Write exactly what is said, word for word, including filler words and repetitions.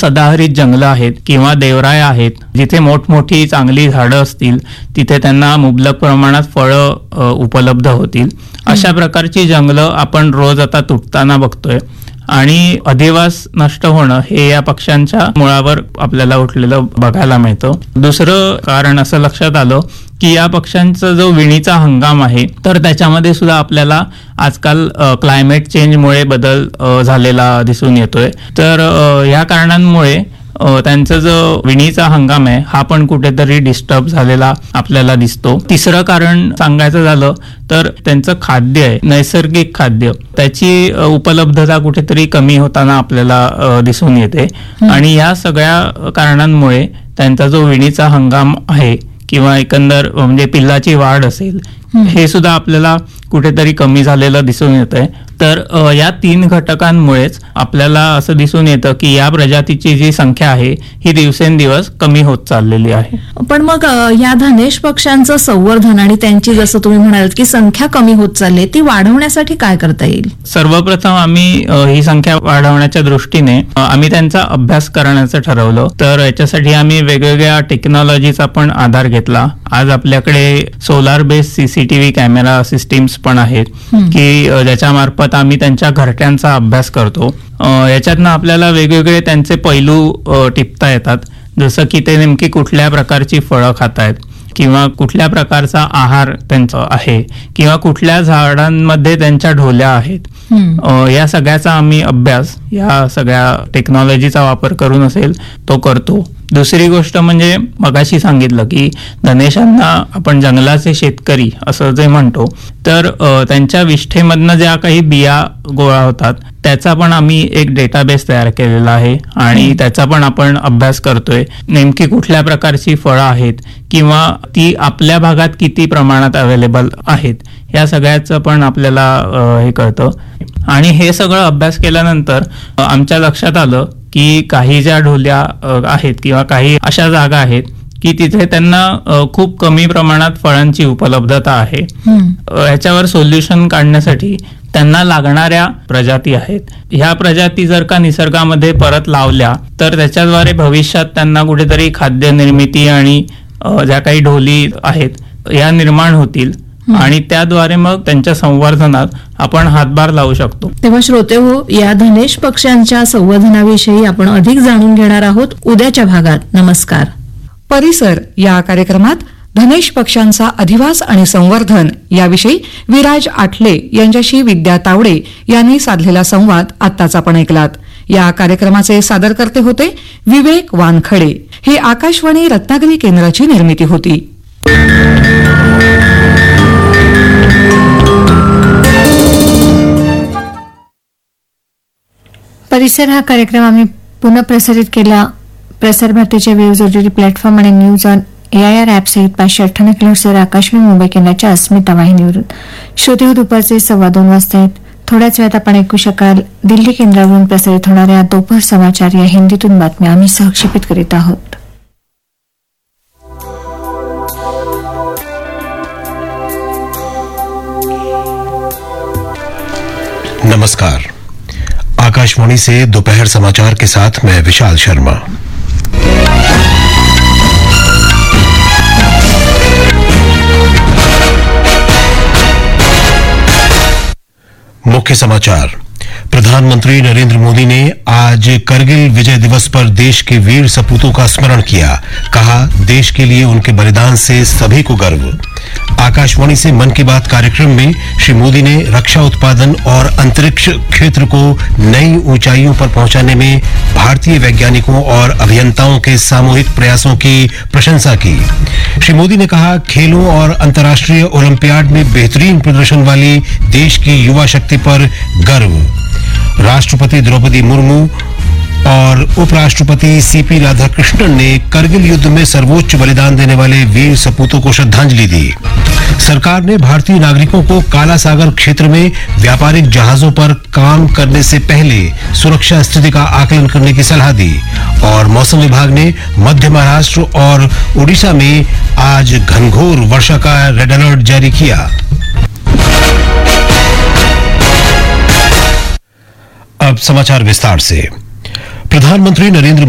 सदाहरित जंगलं आहेत किंवा देवराया आहेत, जिथे मोठमोठी चांगली झाडं असतील तिथे त्यांना मुबलक प्रमाणात फळं उपलब्ध होतील, अशा प्रकारची जंगलं आपण रोज आता तुटताना बघतोय. आणि अधिवास नष्ट होणं हे या पक्ष्यांच्या मुळावर आपल्याला उठलेलं बघायला मिळतं. दुसरं कारण असं लक्षात आलं की या पक्ष्यांचा जो विणीचा हंगाम आहे तर त्याच्यामध्ये सुद्धा आपल्याला आजकाल क्लायमेट चेंजमुळे बदल झालेला दिसून येतोय. तर या कारणांमुळे त्यांचा जो विणीचा हंगाम आहे हा पण कुठेतरी डिस्टर्ब झालेला आपल्याला दिसतो. तिसरं कारण सांगायचं झालं तर त्यांचं खाद्य आहे, नैसर्गिक खाद्य, त्याची उपलब्धता कुठेतरी कमी होताना आपल्याला दिसून येते. आणि या सगळ्या कारणांमुळे त्यांचा जो विणीचा हंगाम आहे किंवा एकंदर म्हणजे पिल्लाची वाढ असेल हे सुद्धा आपल्याला कुठेतरी कमी झालेलं दिसून येतंय. तर या तीन घटकांमुळेच आपल्याला असं दिसून येतं की या प्रजातीची जी संख्या आहे ही दिवसेंदिवस कमी होत चाललेली आहे. पण मग या धनेश पक्ष्यांचं संवर्धन आणि त्यांची जसं तुम्ही म्हणालात की संख्या कमी होत चालली, ती वाढवण्यासाठी काय करता येईल? सर्वप्रथम आम्ही ही संख्या वाढवण्याच्या दृष्टीने आम्ही त्यांचा अभ्यास करण्याचं ठरवलं. तर याच्यासाठी आम्ही वेगवेगळ्या टेक्नॉलॉजीचा पण आधार घेतला. आज आपल्याकडे solar based CCTV camera systems पण आहेत की ज्याच्या मार्फत आम्ही त्यांच्या घरट्यांचा अभ्यास करतो. याच्यातनं आपल्याला वेगवेगळे त्यांचे पैलू टिपता येतात, जसं की ते नेमकी कुठल्या प्रकारची फळं खातायत किंवा कुठल्या प्रकारचा आहार त्यांचा आहे किंवा कुठल्या झाडांमध्ये त्यांच्या ढोल्या आहेत. या सगळ्याचा आम्ही अभ्यास या सगळ्या टेक्नॉलॉजीचा वापर करून असेल तो करतो. दुसरी गोष्ट म्हणजे मगाशी सांगितलं की धनेशांना आपण जंगलाचे शेतकरी असं जे म्हणतो, तर त्यांच्या विष्ठेमधनं ज्या काही बिया गोळा होतात त्याचा पण आम्ही एक डेटाबेस तयार केलेला आहे आणि त्याचा पण आपण अभ्यास करतोय. नेमकी कुठल्या प्रकारची फळं आहेत किंवा ती आपल्या भागात किती प्रमाणात अवेलेबल आहेत या सगळ्याचं पण आपल्याला हे कळतं. आणि हे सगळं अभ्यास केल्यानंतर आमच्या लक्षात आलं की काही ज्या ढोल्या आहेत किंवा काही अशा जागा आहेत की तिथे त्यांना खूप कमी प्रमाणात फळांची उपलब्धता आहे. ह्याच्यावर सोल्युशन काढण्यासाठी त्यांना लागणाऱ्या प्रजाती आहेत, ह्या प्रजाती जर का निसर्गामध्ये परत लावल्या तर त्याच्याद्वारे भविष्यात त्यांना कुठेतरी खाद्य निर्मिती आणि ज्या काही ढोली आहेत या निर्माण होतील आणि त्याद्वारे मग त्यांच्या संवर्धनात आपण हातभार लावू शकतो. तेव्हा श्रोते हो, या धनेश पक्ष्यांच्या संवर्धनाविषयी आपण अधिक जाणून घेणार आहोत उद्याच्या भागात. नमस्कार. परिसर या कार्यक्रमात धनेश पक्ष्यांचा अधिवास आणि संवर्धन याविषयी विराज आठले यांच्याशी विद्या तावडे यांनी साधलेला संवाद आत्ताच आपण ऐकलात. या कार्यक्रमाचे सादरकर्ते होते विवेक वानखडे. ही आकाशवाणी रत्नागिरी केंद्राची निर्मिती होती. परिसर हा कार्यक्रम आम्ही पुन्हा प्रसारित केला प्रसार भारतीच्या वेव्ह ओटीटी प्लॅटफॉर्म आणि न्यूज ऑन एआयआर ॲप सहित पाचशे अठ्ठ्याण्णव किलोहर्ट्झवर आकाशवाणी मुंबई केंद्राच्या अस्मिता वाहिनीवरून. श्रोते हो, दुपारचे सव्वा दोन वाजता आहेत. थोड्याच वेळात आपण ऐकू शकाल दिल्ली केंद्रावरून प्रसारित होणाऱ्या दोपहर समाचार या हिंदीतून बातम्या आम्ही सहक्षेपित करीत आहोत. नमस्कार. आकाशवाणी से दोपहर समाचार के साथ मैं विशाल शर्मा. मुख्य समाचार. प्रधानमंत्री नरेंद्र मोदी ने आज करगिल विजय दिवस पर देश के वीर सपूतों का स्मरण किया. कहा, देश के लिए उनके बलिदान से सभी को गर्व. आकाशवाणी से मन की बात कार्यक्रम में श्री मोदी ने रक्षा उत्पादन और अंतरिक्ष क्षेत्र को नई ऊंचाइयों पर पहुंचाने में भारतीय वैज्ञानिकों और अभियंताओं के सामूहिक प्रयासों की प्रशंसा की. श्री मोदी ने कहा, खेलों और अंतर्राष्ट्रीय ओलंपियाड में बेहतरीन प्रदर्शन वाली देश की युवा शक्ति पर गर्व. राष्ट्रपति द्रौपदी मुर्मू और उपराष्ट्रपति सीपी राधाकृष्णन ने करगिल युद्ध में सर्वोच्च बलिदान देने वाले वीर सपूतों को श्रद्धांजलि दी. सरकार ने भारतीय नागरिकों को काला सागर क्षेत्र में व्यापारिक जहाजों पर काम करने से पहले सुरक्षा स्थिति का आकलन करने की सलाह दी. और मौसम विभाग ने मध्य महाराष्ट्र और ओडिशा में आज घनघोर वर्षा का रेड अलर्ट जारी किया. अब समाचार विस्तार से. प्रधानमंत्री नरेंद्र